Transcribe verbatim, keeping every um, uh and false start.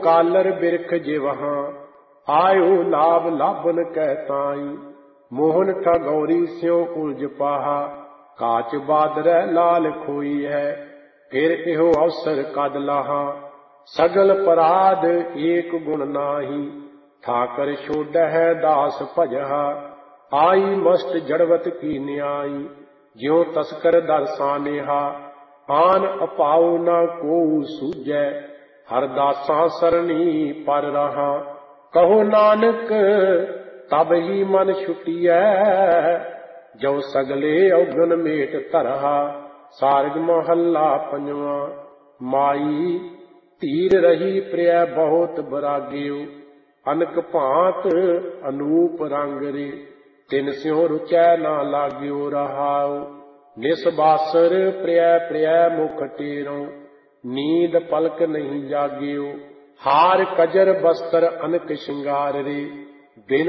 कालर बिरख जिवहां आयो लाभ लाभन कह ताई। मोहन ठगौरी स्यों उलझ पाहा काच बादरै लाल खोई है। फिर इहो अवसर कद लाहा सगल पराध एक गुण नाही। ठाकर छोड़ह दास भजहा आई मस्त जड़वत की न्याई। ज्यों तस्कर दरसानेहा आन अपाओ न को सूझै। हर दासा सरनी पर रहा कहो नानक तब ही मन छुटियै। जो सगले औगन मेट धरहा सारग महला पंजवा। माई धीर रही प्रिय बहुत बराग्यो अनक भांत अनूप रंग रे। तिन स्यों रुचै ना लाग्यो रहाओ निसबासर प्रिय प्रिय मुख टेरो। नींद पलक नहीं जाग्यो हार कजर बस्तर अनक श्रृंगार रे।